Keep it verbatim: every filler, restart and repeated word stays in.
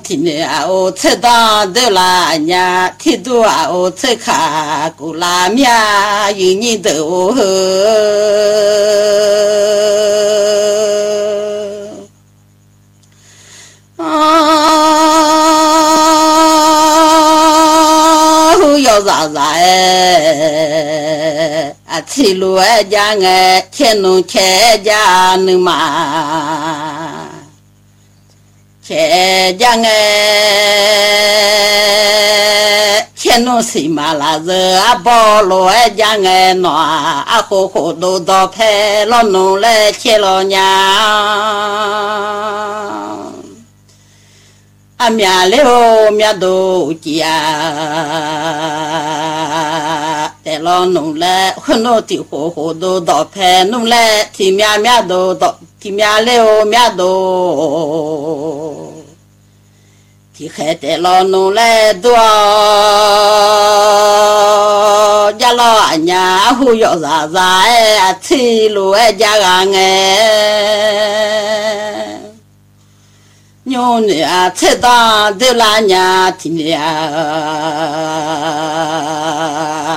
天呢我吃到的啦呀，天多啊我吃卡古拉面，有人都喝。啊，要啥啥哎，啊，七路哎家哎，天龙开家能嘛？开家哎，天龙谁嘛啦子啊？包罗哎家哎喏，啊火火都到派老农来接老娘。啊，面了面都家，带老农来，很多的火火都到派农来，提面面都到，提面了面都，提还带老农来多，家老娘后要啥啥哎，吃路哎家人哎。牛呢啊，吃到的啦呀，天呀！